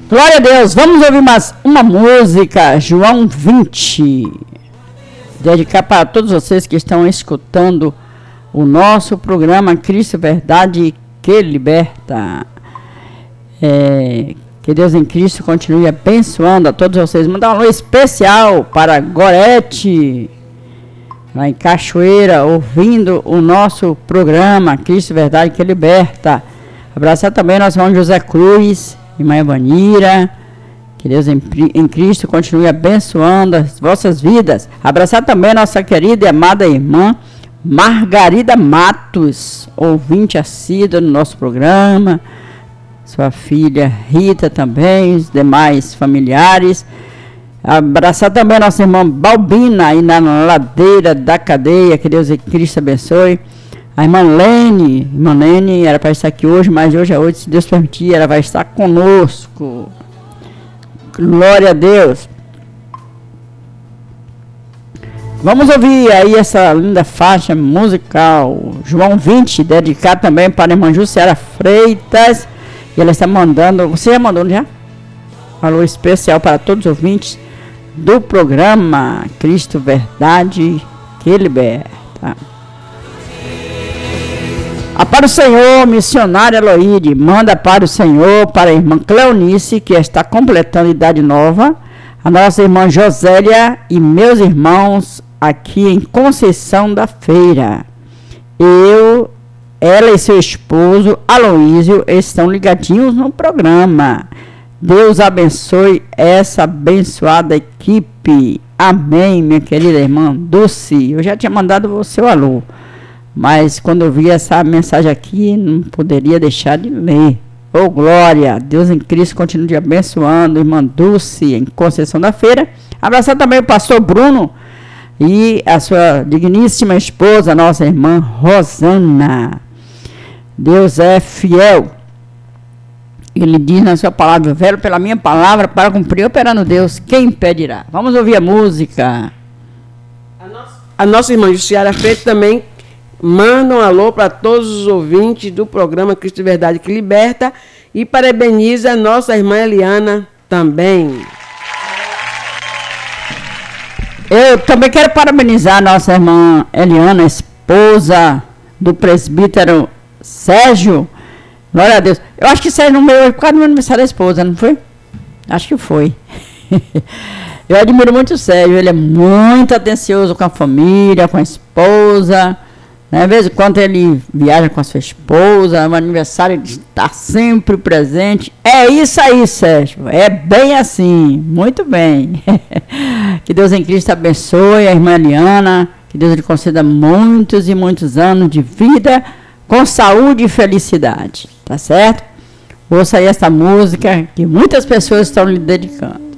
Glória a Deus. Vamos ouvir mais uma música, João 20. Dedicar para todos vocês que estão escutando o nosso programa Cristo Verdade que Liberta. Que Deus em Cristo continue abençoando a todos vocês. Mandar um alô especial para Gorete, lá em Cachoeira, ouvindo o nosso programa Cristo Verdade que Liberta. Abraçar também nosso irmão José Cruz, irmã Evanira. Que Deus em Cristo continue abençoando as vossas vidas. Abraçar também nossa querida e amada irmã Margarida Matos, ouvinte assídua no nosso programa. Sua filha Rita também, os demais familiares. Abraçar também nossa irmã Balbina, aí na ladeira da cadeia. Que Deus em Cristo abençoe. A irmã Lene era para estar aqui hoje, mas hoje é hoje, se Deus permitir, ela vai estar conosco. Glória a Deus. Vamos ouvir aí essa linda faixa musical, João 20, dedicado também para a irmã Jussiara Freitas. E ela está mandando, você já mandou já? Alô especial para todos os ouvintes do programa Cristo Verdade que Liberta. Para o Senhor, missionária Eloíde, manda para o Senhor, para a irmã Cleonice, que está completando idade nova, a nossa irmã Josélia e meus irmãos aqui em Conceição da Feira. Ela e seu esposo, Aloísio, estão ligadinhos no programa. Deus abençoe essa abençoada equipe. Amém, minha querida irmã Dulce. Eu já tinha mandado o seu alô, mas quando eu vi essa mensagem aqui, não poderia deixar de ler. Oh, glória! Deus em Cristo continue abençoando, irmã Dulce, em Conceição da Feira. Abraçar também o pastor Bruno e a sua digníssima esposa, nossa irmã Rosana. Deus é fiel. Ele diz na sua palavra: velo pela minha palavra para cumprir, operando Deus, quem impedirá? Vamos ouvir a música. A nossa irmã Jussiara Freitas também manda um alô para todos os ouvintes do programa Cristo Verdade que Liberta e parabeniza a nossa irmã Eliana também. Eu também quero parabenizar a nossa irmã Eliana, esposa do presbítero Sérgio. Glória a Deus. Eu acho que Sérgio não veio por causa do meu aniversário da esposa, não foi? Acho que foi. Eu admiro muito o Sérgio, ele é muito atencioso com a família, com a esposa. Às vezes, quando ele viaja com a sua esposa, no aniversário, ele está sempre presente. É isso aí, Sérgio. É bem assim. Muito bem. Que Deus em Cristo abençoe a irmã Eliana. Que Deus lhe conceda muitos e muitos anos de vida com saúde e felicidade. Tá certo? Ouça aí essa música que muitas pessoas estão lhe dedicando.